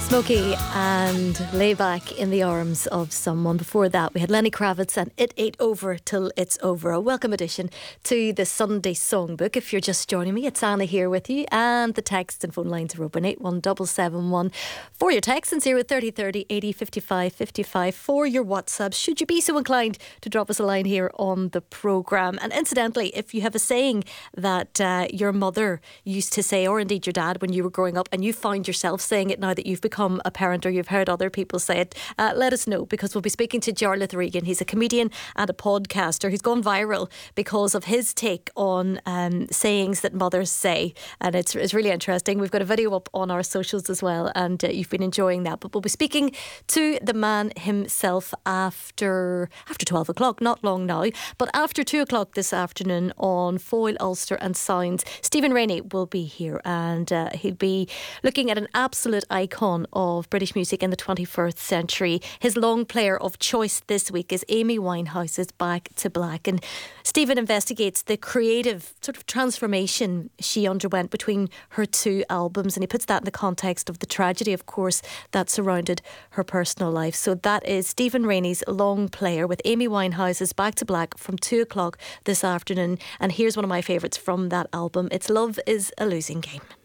Smokey and Lay Back in the Arms of Someone. Before that, we had Lenny Kravitz and It Ain't Over Till It's Over. A welcome addition to the Sunday Songbook. If you're just joining me, it's Anna here with you, and the text and phone lines are open 81771 for your text and 03030 80 55 55 for your WhatsApp. Should you be so inclined to drop us a line here on the programme. And incidentally, if you have a saying that your mother used to say, or indeed your dad when you were growing up, and you find yourself saying it now that you've become a parent or you've heard other people say it, let us know, because we'll be speaking to Jarlath Regan. He's a comedian and a podcaster who's gone viral because of his take on sayings that mothers say, and it's really interesting. We've got a video up on our socials as well, and you've been enjoying that. But we'll be speaking to the man himself after 12 o'clock, not long now, but after 2 o'clock this afternoon on Foyle, Ulster and Sounds. Stephen Rainey will be here, and he'll be looking at an absolute icon of British music in the 21st century. His long player of choice this week is Amy Winehouse's Back to Black, and Stephen investigates the creative sort of transformation she underwent between her two albums, and he puts that in the context of the tragedy, of course, that surrounded her personal life. So that is Stephen Rainey's long player with Amy Winehouse's Back to Black from 2 o'clock this afternoon. And here's one of my favourites from that album. It's Love Is a Losing Game.